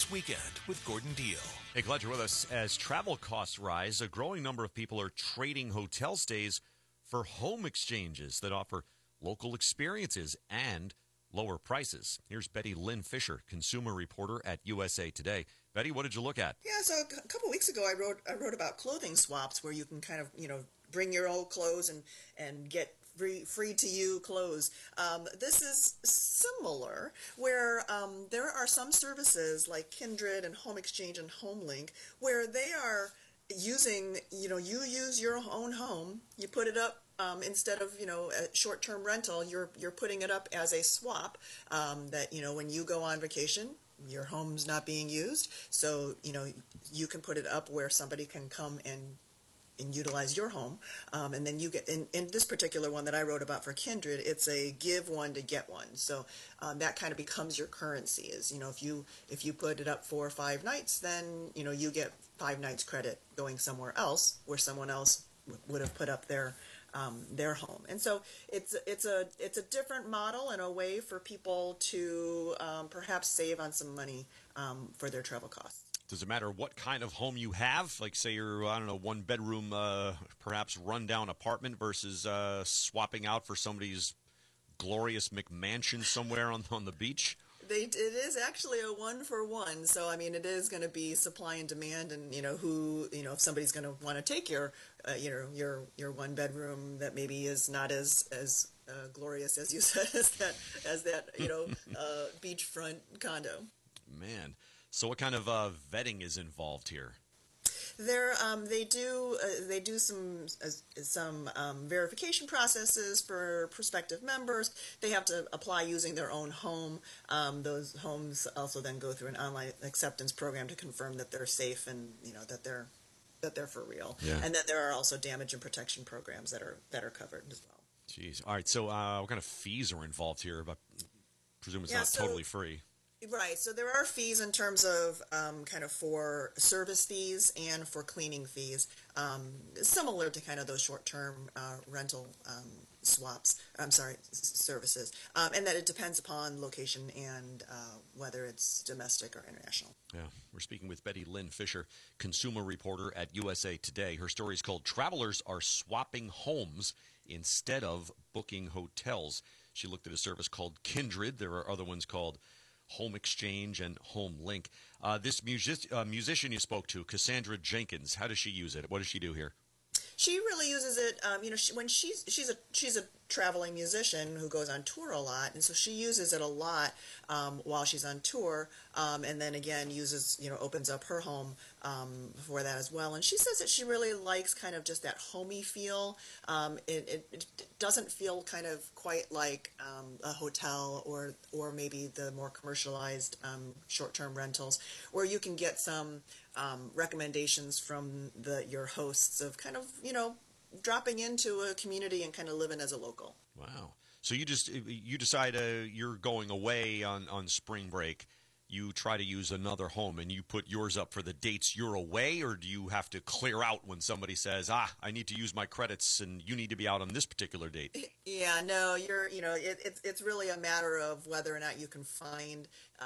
This Weekend with Gordon Deal. Hey, glad you're with us. As travel costs rise, a growing number of people are trading hotel stays for home exchanges that offer local experiences and lower prices. Here's Betty Lynn Fisher, consumer reporter at USA Today. Betty, what did you look at? Yeah, so a couple weeks ago I wrote about clothing swaps where you can kind of, bring your old clothes and get free to you clothes. This is similar, where there are some services like Kindred and Home Exchange and HomeLink where they are using, you use your own home, you put it up. Instead of, a short-term rental, you're putting it up as a swap that, when you go on vacation, your home's not being used. So, you can put it up where somebody can come and utilize your home. And then you get, in this particular one that I wrote about for Kindred, it's a give one to get one. So that kind of becomes your currency is, if you put it up 4 or 5 nights, then, you get 5 nights credit going somewhere else where someone else would have put up their home. And so it's a different model and a way for people to perhaps save on some money for their travel costs. Does it matter what kind of home you have? Like, say you're, one bedroom, perhaps rundown apartment versus swapping out for somebody's glorious McMansion somewhere on the beach? It is actually a 1-for-1. So, it is going to be supply and demand, and if somebody's going to want to take your one bedroom that maybe is not as glorious as you said as that beachfront condo. Man, so what kind of vetting is involved here? They do some verification processes for prospective members. They have to apply using their own home. Those homes also then go through an online acceptance program to confirm that they're safe and that they're for real. Yeah. And then there are also damage and protection programs that are covered as well. Jeez. All right. So what kind of fees are involved here? I presume it's not totally free. Right. So there are fees in terms of kind of for service fees and for cleaning fees, similar to kind of those short-term rental services. And that it depends upon location and whether it's domestic or international. Yeah. We're speaking with Betty Lynn Fisher, consumer reporter at USA Today. Her story is called Travelers Are Swapping Homes Instead of Booking Hotels. She looked at a service called Kindred. There are other ones called Home Exchange and HomeLink. This musician you spoke to, Cassandra Jenkins, how does she use it? What does she do here? She really uses it. When she's a traveling musician who goes on tour a lot, and so she uses it a lot while she's on tour, and then again opens up her home for that as well. And she says that she really likes kind of just that homey feel. It doesn't feel kind of quite like a hotel or maybe the more commercialized short-term rentals, where you can get some recommendations from your hosts of kind of dropping into a community and kind of living as a local. Wow. So you decide you're going away on spring break. You try to use another home and you put yours up for the dates you're away, or do you have to clear out when somebody says, I need to use my credits and you need to be out on this particular date? Yeah, no, it's really a matter of whether or not you can find,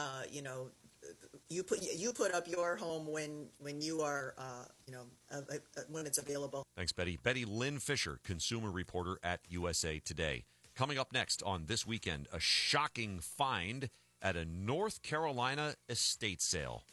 you put up your home when you are, when it's available. Thanks, Betty. Betty Lynn Fisher, consumer reporter at USA Today. Coming up next on This Weekend, a shocking find at a North Carolina estate sale.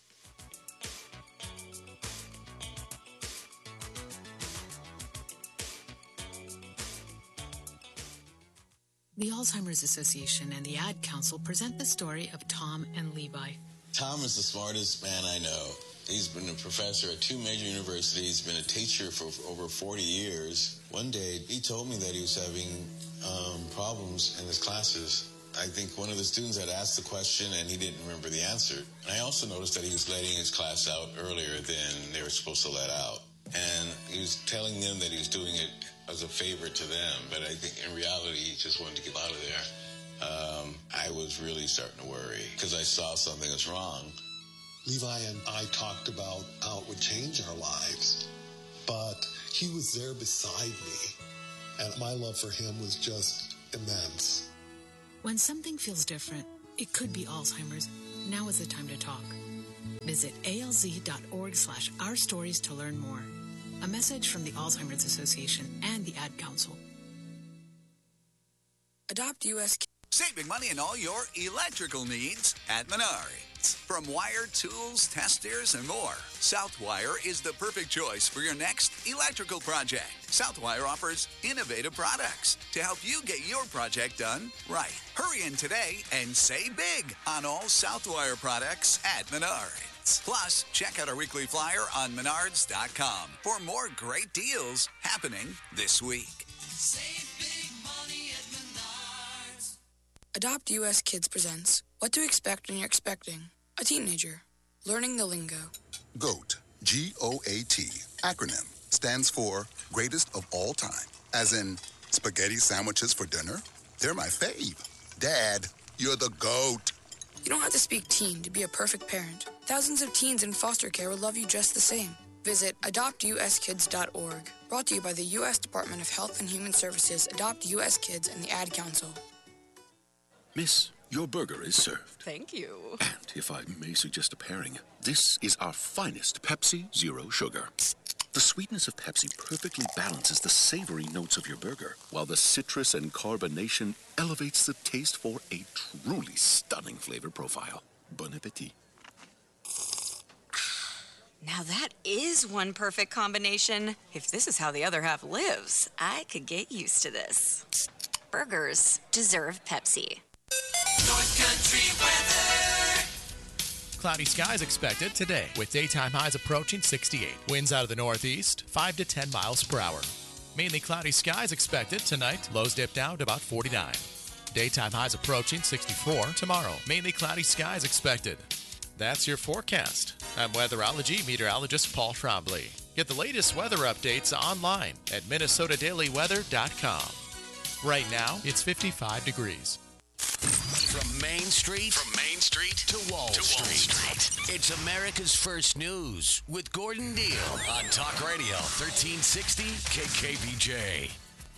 The Alzheimer's Association and the Ad Council present the story of Tom and Levi. Tom is the smartest man I know. He's been a professor at 2 major universities, been a teacher for over 40 years. One day, he told me that he was having problems in his classes. I think one of the students had asked the question and he didn't remember the answer. And I also noticed that he was letting his class out earlier than they were supposed to let out. And he was telling them that he was doing it as a favor to them, but I think in reality he just wanted to get out of there. I was really starting to worry because I saw something was wrong. Levi and I talked about how it would change our lives, but he was there beside me, and my love for him was just immense. When something feels different, it could be Alzheimer's. Now is the time to talk. Visit alz.org/ourstories to learn more. A message from the Alzheimer's Association and the Ad Council. Adopt U.S. Saving money on all your electrical needs at Menards. From wire, tools, testers, and more, Southwire is the perfect choice for your next electrical project. Southwire offers innovative products to help you get your project done right. Hurry in today and save big on all Southwire products at Menards. Plus, check out our weekly flyer on Menards.com for more great deals happening this week. Save big money at Menards. Adopt U.S. Kids presents What to Expect When You're Expecting a Teenager. Learning the lingo. GOAT, G-O-A-T, acronym, stands for Greatest of All Time. As in, spaghetti sandwiches for dinner? They're my fave. Dad, you're the GOAT. You don't have to speak teen to be a perfect parent. Thousands of teens in foster care will love you just the same. Visit adoptuskids.org. Brought to you by the U.S. Department of Health and Human Services, Adopt U.S. Kids, and the Ad Council. Miss, your burger is served. Thank you. And if I may suggest a pairing, this is our finest Pepsi Zero Sugar. The sweetness of Pepsi perfectly balances the savory notes of your burger, while the citrus and carbonation elevates the taste for a truly stunning flavor profile. Bon appetit. Now that is one perfect combination. If this is how the other half lives, I could get used to this. Burgers deserve Pepsi. North Country weather. Cloudy skies expected today with daytime highs approaching 68. Winds out of the northeast, 5 to 10 miles per hour. Mainly cloudy skies expected tonight. Lows dip down to about 49. Daytime highs approaching 64 tomorrow. Mainly cloudy skies expected. That's your forecast. I'm weatherology meteorologist Paul Trombley. Get the latest weather updates online at minnesotadailyweather.com. Right now, it's 55 degrees. From Main Street to Wall Street. It's America's First News with Gordon Deal on Talk Radio 1360 KKBJ.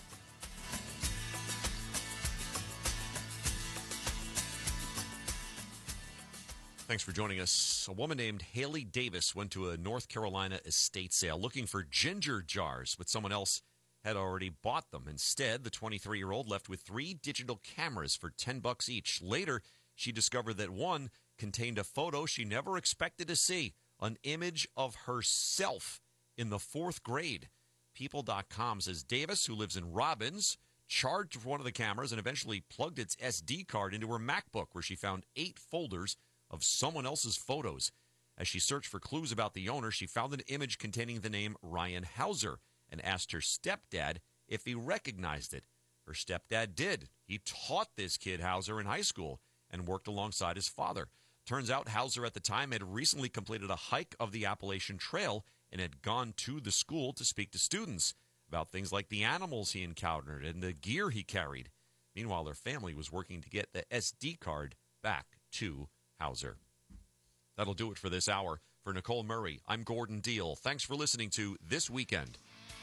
Thanks for joining us. A woman named Haley Davis went to a North Carolina estate sale looking for ginger jars, but someone else had already bought them. Instead, the 23-year-old left with 3 digital cameras for $10 each. Later, she discovered that one contained a photo she never expected to see, an image of herself in the 4th grade. People.com says Davis, who lives in Robbins, charged for one of the cameras and eventually plugged its SD card into her MacBook, where she found 8 folders of someone else's photos. As she searched for clues about the owner, she found an image containing the name Ryan Hauser and asked her stepdad if he recognized it. Her stepdad did. He taught this kid Hauser in high school and worked alongside his father. Turns out Hauser at the time had recently completed a hike of the Appalachian Trail and had gone to the school to speak to students about things like the animals he encountered and the gear he carried. Meanwhile, their family was working to get the SD card back to Hauser. That'll do it for this hour. For Nicole Murray, I'm Gordon Deal. Thanks for listening to This Weekend.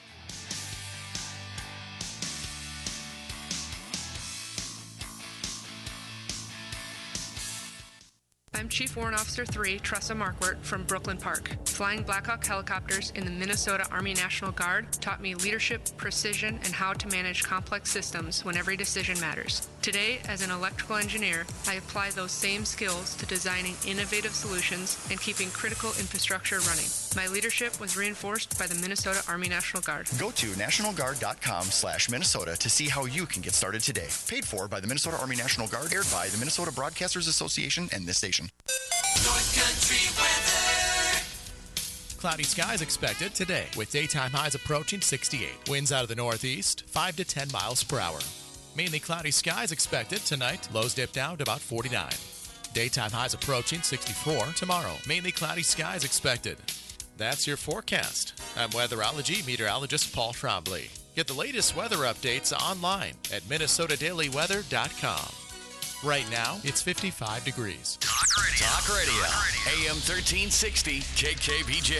I'm Chief Warrant Officer 3, Tressa Markwart from Brooklyn Park. Flying Black Hawk helicopters in the Minnesota Army National Guard taught me leadership, precision, and how to manage complex systems when every decision matters. Today, as an electrical engineer, I apply those same skills to designing innovative solutions and keeping critical infrastructure running. My leadership was reinforced by the Minnesota Army National Guard. Go to nationalguard.com/Minnesota to see how you can get started today. Paid for by the Minnesota Army National Guard, aired by the Minnesota Broadcasters Association and this station. North Country weather. Cloudy skies expected today with daytime highs approaching 68. Winds out of the northeast, 5 to 10 miles per hour. Mainly cloudy skies expected tonight. Lows dip down to about 49. Daytime highs approaching 64 tomorrow. Mainly cloudy skies expected. That's your forecast. I'm weatherology meteorologist Paul Trombley. Get the latest weather updates online at minnesotadailyweather.com. Right now, it's 55 degrees. Talk Radio. AM 1360 KKBJ.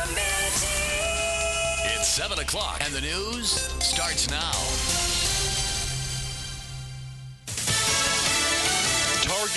It's 7 o'clock and the news starts now. Target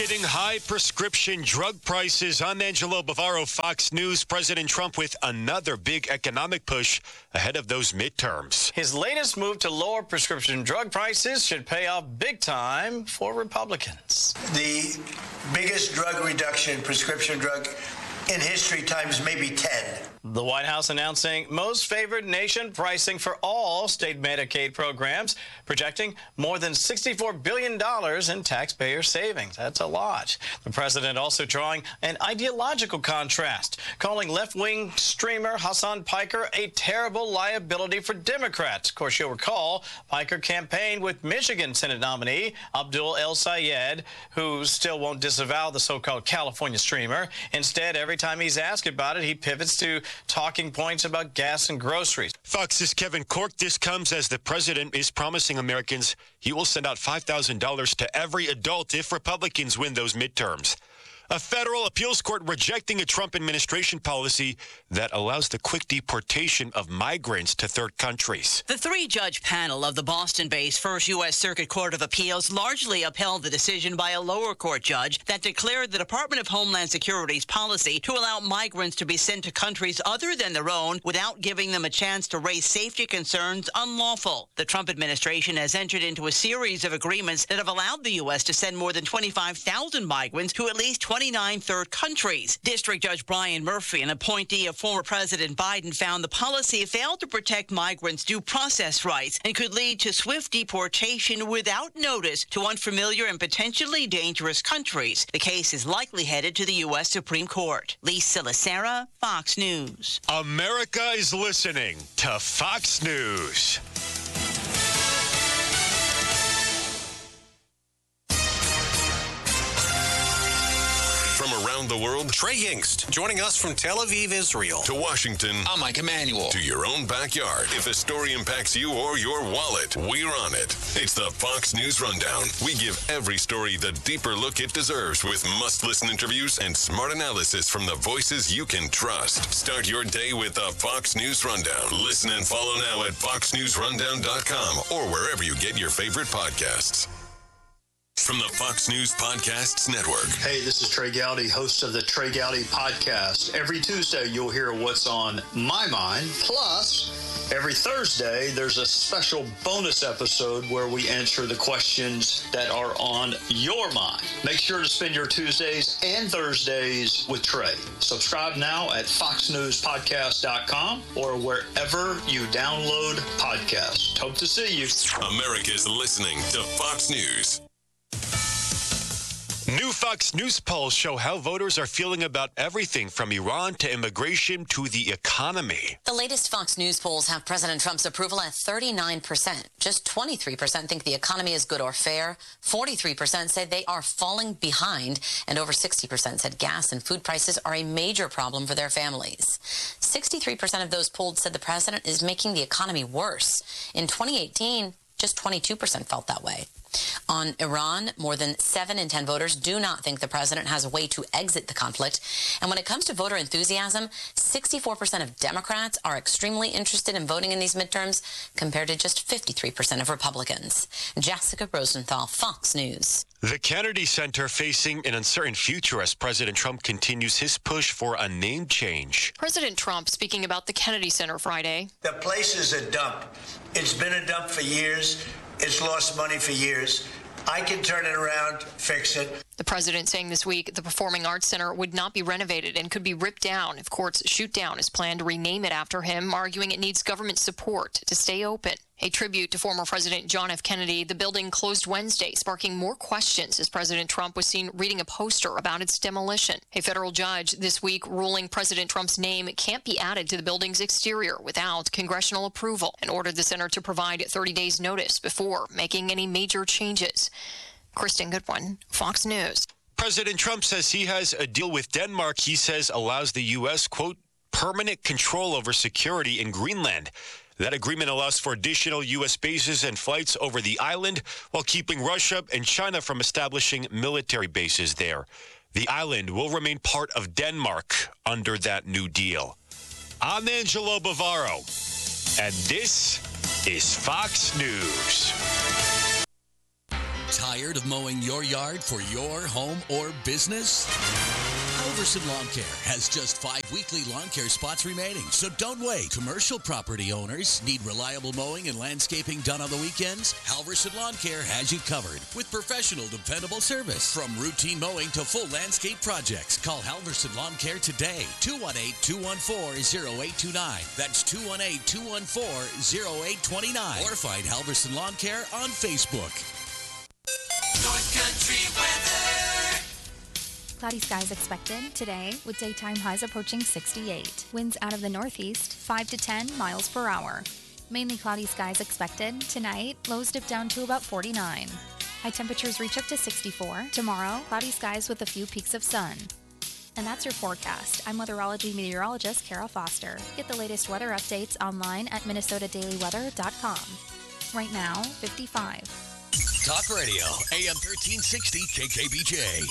Rocketing high prescription drug prices. I'm Angelo Bavaro, Fox News. President Trump with another big economic push ahead of those midterms. His latest move to lower prescription drug prices should pay off big time for Republicans. The biggest drug reduction, prescription drug in history times maybe 10. The White House announcing most favored nation pricing for all state Medicaid programs, projecting more than $64 billion in taxpayer savings. That's a lot. The president also drawing an ideological contrast, calling left-wing streamer Hassan Piker a terrible liability for Democrats. Of course, you'll recall Piker campaigned with Michigan Senate nominee Abdul El Sayed, who still won't disavow the so-called California streamer. Instead, every time he's asked about it, he pivots to talking points about gas and groceries. Fox's Kevin Corke. This comes as the president is promising Americans he will send out $5,000 to every adult if Republicans win those midterms. A federal appeals court rejecting a Trump administration policy that allows the quick deportation of migrants to third countries. The three-judge panel of the Boston-based First U.S. Circuit Court of Appeals largely upheld the decision by a lower court judge that declared the Department of Homeland Security's policy to allow migrants to be sent to countries other than their own without giving them a chance to raise safety concerns unlawful. The Trump administration has entered into a series of agreements that have allowed the U.S. to send more than 25,000 migrants to at least 29 third countries. District Judge Brian Murphy, an appointee of former President Biden, found the policy failed to protect migrants' due process rights and could lead to swift deportation without notice to unfamiliar and potentially dangerous countries. The case is likely headed to the U.S. Supreme Court. Lisa Lacera, Fox News. America is listening to Fox News. From around the world, Trey Yingst, joining us from Tel Aviv, Israel. To Washington, I'm Mike Emanuel. To your own backyard. If a story impacts you or your wallet, we're on it. It's the Fox News Rundown. We give every story the deeper look it deserves with must-listen interviews and smart analysis from the voices you can trust. Start your day with the Fox News Rundown. Listen and follow now at foxnewsrundown.com or wherever you get your favorite podcasts. From the Fox News Podcasts Network. Hey, this is Trey Gowdy, host of the Trey Gowdy Podcast. Every Tuesday, you'll hear what's on my mind. Plus, every Thursday, there's a special bonus episode where we answer the questions that are on your mind. Make sure to spend your Tuesdays and Thursdays with Trey. Subscribe now at foxnewspodcast.com or wherever you download podcasts. Hope to see you. America's listening to Fox News. New Fox News polls show how voters are feeling about everything from Iran to immigration to the economy. The latest Fox News polls have President Trump's approval at 39%. Just 23% think the economy is good or fair. 43% say they are falling behind. And over 60% said gas and food prices are a major problem for their families. 63% of those polled said the president is making the economy worse. In 2018, just 22% felt that way. On Iran, more than 7 in 10 voters do not think the president has a way to exit the conflict. And when it comes to voter enthusiasm, 64% of Democrats are extremely interested in voting in these midterms, compared to just 53% of Republicans. Jessica Rosenthal, Fox News. The Kennedy Center facing an uncertain future as President Trump continues his push for a name change. President Trump speaking about the Kennedy Center Friday. The place is a dump. It's been a dump for years. It's lost money for years. I can turn it around, fix it. The president saying this week the Performing Arts Center would not be renovated and could be ripped down if courts shoot down his plan to rename it after him, arguing it needs government support to stay open. A tribute to former President John F. Kennedy, the building closed Wednesday, sparking more questions as President Trump was seen reading a poster about its demolition. A federal judge this week ruling President Trump's name can't be added to the building's exterior without congressional approval and ordered the center to provide 30 days notice before making any major changes. Kristen Goodwin, Fox News. President Trump says he has a deal with Denmark he says allows the U.S., quote, permanent control over security in Greenland. That agreement allows for additional U.S. bases and flights over the island while keeping Russia and China from establishing military bases there. The island will remain part of Denmark under that new deal. I'm Angelo Bavaro, and this is Fox News. Tired Tired of mowing your yard for your home or business? Halverson Lawn Care has just 5 weekly lawn care spots remaining, so don't wait. Commercial property owners need reliable mowing and landscaping done on the weekends? Halverson Lawn Care has you covered with professional, dependable service. From routine mowing to full landscape projects, call Halverson Lawn Care today. 218-214-0829. That's 218-214-0829. Or find Halverson Lawn Care on Facebook. North Country weather. Cloudy skies expected today with daytime highs approaching 68. Winds out of the northeast 5 to 10 miles per hour. Mainly cloudy skies expected tonight. Lows dip down to about 49. High temperatures reach up to 64. Tomorrow, cloudy skies with a few peaks of sun. And that's your forecast. I'm weatherology meteorologist Kara Foster. Get the latest weather updates online at minnesotadailyweather.com. Right now, 55. Talk Radio, AM 1360 KKBJ.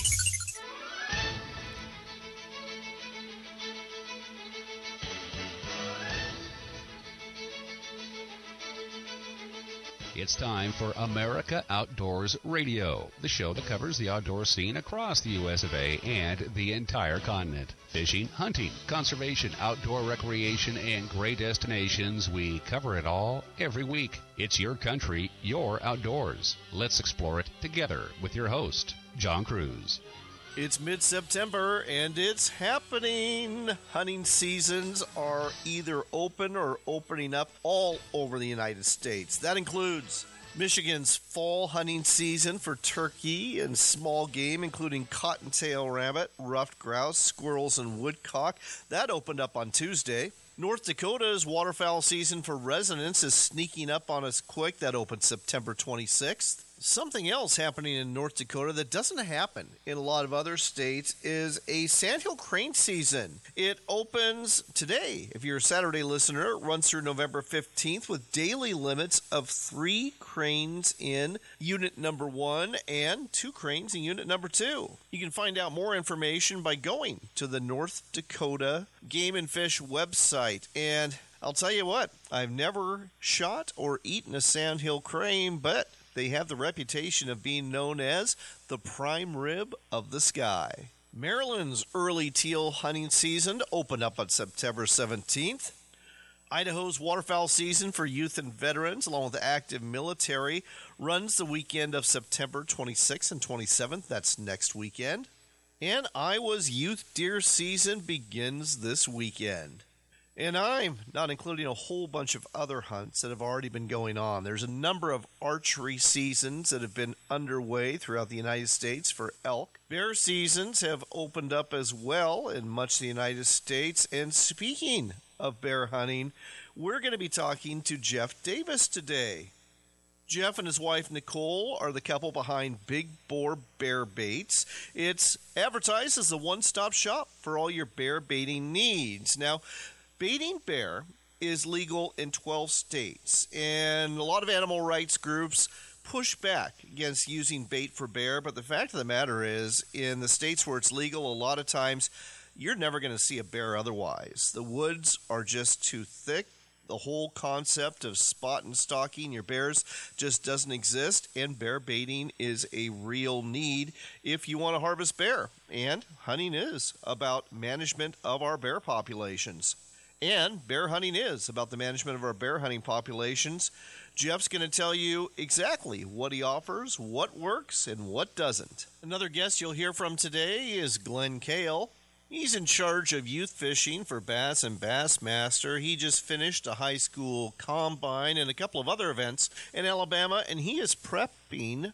It's time for America Outdoors Radio, the show that covers the outdoor scene across the U.S. of A. and the entire continent. Fishing, hunting, conservation, outdoor recreation, and great destinations. We cover it all every week. It's your country, your outdoors. Let's explore it together with your host, John Cruz. It's mid-September, and it's happening. Hunting seasons are either open or opening up all over the United States. That includes Michigan's fall hunting season for turkey and small game, including cottontail rabbit, ruffed grouse, squirrels, and woodcock. That opened up on Tuesday. North Dakota's waterfowl season for residents is sneaking up on us quick. That opened September 26th. Something else happening in North Dakota that doesn't happen in a lot of other states is a sandhill crane season. It opens today. If you're a Saturday listener, it runs through November 15th with daily limits of 3 cranes in unit number 1 and 2 cranes in unit number 2. You can find out more information by going to the North Dakota Game and Fish website. And I'll tell you what, I've never shot or eaten a sandhill crane, but they have the reputation of being known as the prime rib of the sky. Maryland's early teal hunting season opened up on September 17th. Idaho's waterfowl season for youth and veterans, along with the active military, runs the weekend of September 26th and 27th. That's next weekend. And Iowa's youth deer season begins this weekend. And I'm not including a whole bunch of other hunts that have already been going on. There's a number of archery seasons that have been underway throughout the United States for elk. Bear seasons have opened up as well in much of the United States. And speaking of bear hunting, we're going to be talking to Jeff Davis today. Jeff and his wife Nicole are the couple behind Big Boar Bear Baits. It's advertised as the one-stop shop for all your bear baiting needs. Now, baiting bear is legal in 12 states, and a lot of animal rights groups push back against using bait for bear, but the fact of the matter is, in the states where it's legal, a lot of times you're never going to see a bear otherwise. The woods are just too thick. The whole concept of spot and stalking your bears just doesn't exist, and bear baiting is a real need if you want to harvest bear. And hunting is about management of our bear populations. And bear hunting is about the management of our bear hunting populations. Jeff's going to tell you exactly what he offers, what works, and what doesn't. Another guest you'll hear from today is Glenn Kale. He's in charge of youth fishing for Bass and Bassmaster. He just finished a high school combine and a couple of other events in Alabama, and he is prepping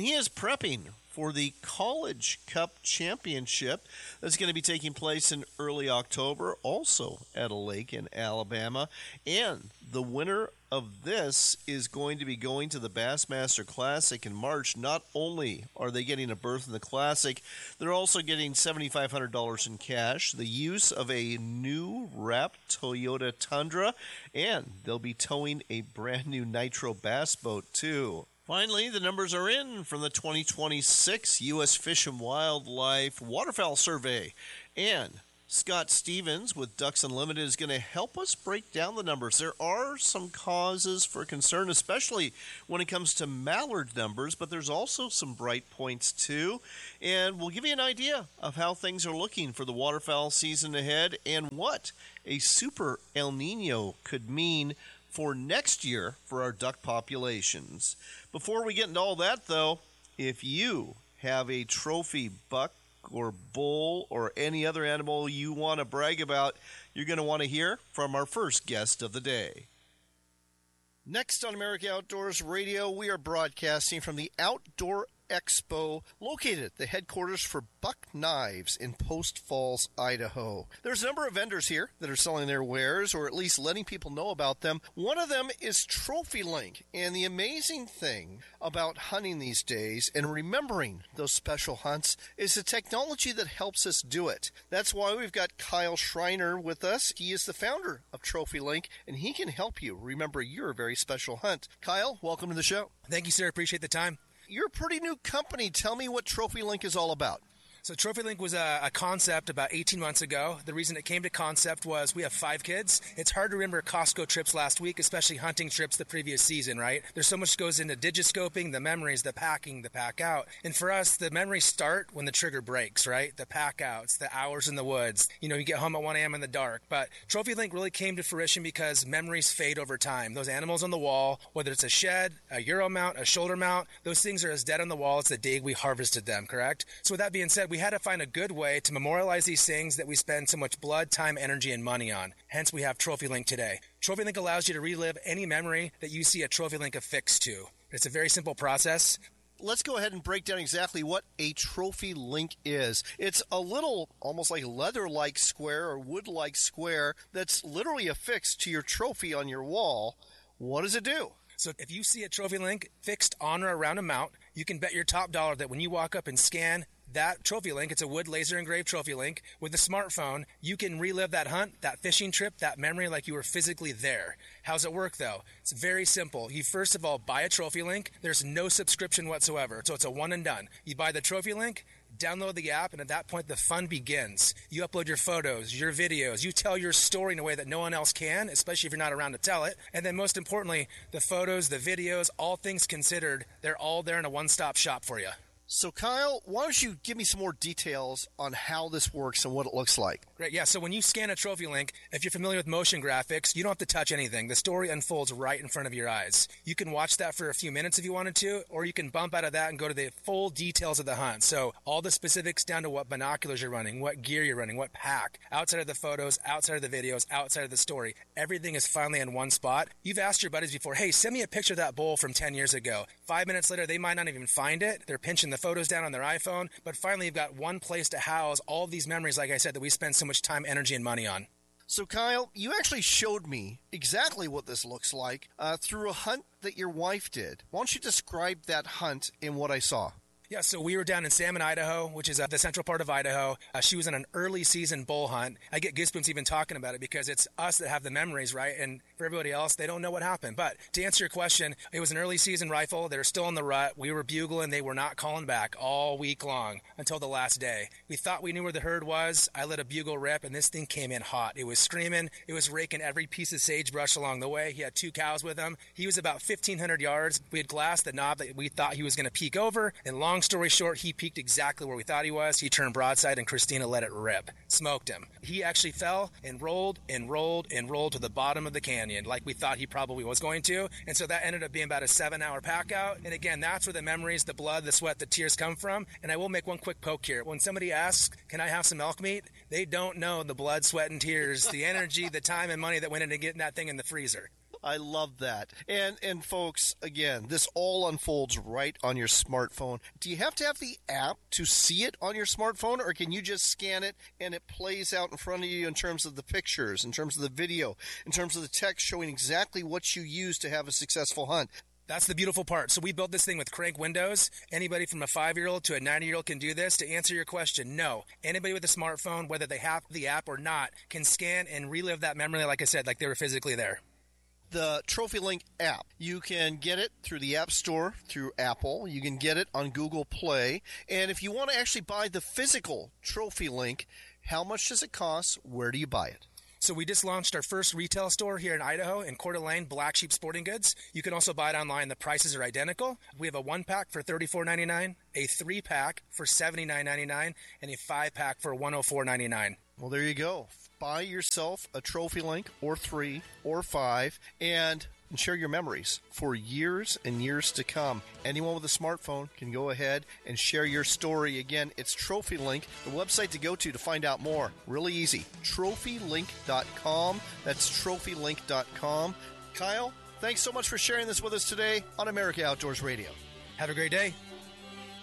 for the College Cup Championship that's going to be taking place in early October, also at a lake in Alabama. And the winner of this is going to be going to the Bassmaster Classic in March. Not only are they getting a berth in the Classic, they're also getting $7,500 in cash, the use of a new wrapped Toyota Tundra, and they'll be towing a brand new Nitro bass boat too. Finally, the numbers are in from the 2026 U.S. Fish and Wildlife Waterfowl Survey. And Scott Stevens with Ducks Unlimited is going to help us break down the numbers. There are some causes for concern, especially when it comes to mallard numbers, but there's also some bright points too. And we'll give you an idea of how things are looking for the waterfowl season ahead and what a super El Nino could mean for next year for our duck populations. Before we get into all that, though, if you have a trophy buck or bull or any other animal you want to brag about, you're going to want to hear from our first guest of the day. Next on America Outdoors Radio, we are broadcasting from the Outdoor Expo, located at the headquarters for Buck Knives in Post Falls, Idaho. There's a number of vendors here that are selling their wares, or at least letting people know about them. One of them is TrophyLink, and the amazing thing about hunting these days and remembering those special hunts is the technology that helps us do it. That's why we've got Kyle Schreiner with us. He is the founder of TrophyLink, and he can help you remember your very special hunt. Kyle, welcome to the show. Thank you, sir. Appreciate the time. You're a pretty new company. Tell me what TrophyLink is all about. So TrophyLink was a concept about 18 months ago. The reason it came to concept was we have 5 kids. It's hard to remember Costco trips last week, especially hunting trips the previous season, right? There's so much goes into digiscoping, the memories, the packing, the pack out. And for us, the memories start when the trigger breaks, right? The pack outs, the hours in the woods. You know, you get home at 1 a.m. in the dark. But TrophyLink really came to fruition because memories fade over time. Those animals on the wall, whether it's a shed, a Euro mount, a shoulder mount, those things are as dead on the wall as the day we harvested them, correct? So with that being said, we had to find a good way to memorialize these things that we spend so much blood, time, energy, and money on. Hence, we have TrophyLink today. TrophyLink allows you to relive any memory that you see a TrophyLink affixed to. It's a very simple process. Let's go ahead and break down exactly what a TrophyLink is. It's a little, almost like leather-like square or wood-like square that's literally affixed to your trophy on your wall. What does it do? So if you see a TrophyLink fixed on or around a mount, you can bet your top dollar that when you walk up and scan that TrophyLink, it's a wood laser engraved TrophyLink, with a smartphone, you can relive that hunt, that fishing trip, that memory like you were physically there. How's it work though? It's very simple. You first of all buy a TrophyLink. There's no subscription whatsoever, so it's a one and done. You buy the TrophyLink, download the app, and at that point the fun begins. You upload your photos, your videos, you tell your story in a way that no one else can, especially if you're not around to tell it. And then most importantly, the photos, the videos, all things considered, they're all there in a one-stop shop for you. So, Kyle, why don't you give me some more details on how this works and what it looks like? Great, yeah. So when you scan a TrophyLink, if you're familiar with motion graphics, you don't have to touch anything. The story unfolds right in front of your eyes. You can watch that for a few minutes if you wanted to, or you can bump out of that and go to the full details of the hunt. So all the specifics down to what binoculars you're running, what gear you're running, what pack, outside of the photos, outside of the videos, outside of the story. Everything is finally in one spot. You've asked your buddies before, hey, send me a picture of that bull from 10 years ago. 5 minutes later, they might not even find it. They're pinching the photos down on their iPhone, but finally you've got one place to house all of these memories, like I said, that we spend so much time, energy, and money on. So, Kyle, you actually showed me exactly what this looks like through a hunt that your wife did. Why don't you describe that hunt and what I saw? Yeah, so we were down in Salmon, Idaho, which is the central part of Idaho. She was in an early season bull hunt. I get goosebumps even talking about it because it's us that have the memories, right? And for everybody else, they don't know what happened. But to answer your question, it was an early season rifle. They were still in the rut. We were bugling. They were not calling back all week long until the last day. We thought we knew where the herd was. I let a bugle rip, and this thing came in hot. It was screaming. It was raking every piece of sagebrush along the way. He had 2 cows with him. He was about 1,500 yards. We had glassed the knob that we thought he was going to peek over, and long story short, he peaked exactly where we thought he was. He turned broadside, and Christina let it rip. Smoked him. He actually fell and rolled and rolled and rolled to the bottom of the canyon like we thought he probably was going to. And so that ended up being about a 7-hour pack out. And again, that's where the memories, the blood, the sweat, the tears come from. And I will make one quick poke here. When somebody asks, can I have some elk meat? They don't know the blood, sweat, and tears, the energy, the time, and money that went into getting that thing in the freezer. I love that. And folks, again, this all unfolds right on your smartphone. Do you have to have the app to see it on your smartphone, or can you just scan it and it plays out in front of you in terms of the pictures, in terms of the video, in terms of the text showing exactly what you use to have a successful hunt? That's the beautiful part. So we built this thing with crank windows. Anybody from a 5-year-old to a 90-year-old can do this. To answer your question, no. Anybody with a smartphone, whether they have the app or not, can scan and relive that memory, like I said, like they were physically there. The TrophyLink app. You can get it through the App Store, through Apple. You can get it on Google Play. And if you want to actually buy the physical TrophyLink, How much does it cost? Where do you buy it? So we just launched our first retail store here in Idaho in Coeur d'Alene, Black Sheep Sporting Goods. You can also buy it online. The prices are identical. We have a 1-pack for $34.99, a 3-pack for $79.99, and a 5-pack for $104.99. Well, there you go. Buy yourself a Trophy Link or 3 or 5 and share your memories for years and years to come. Anyone with a smartphone can go ahead and share your story. Again, it's Trophy Link, the website to go to find out more. Really easy. TrophyLink.com. That's TrophyLink.com. Kyle, thanks so much for sharing this with us today on America Outdoors Radio. Have a great day.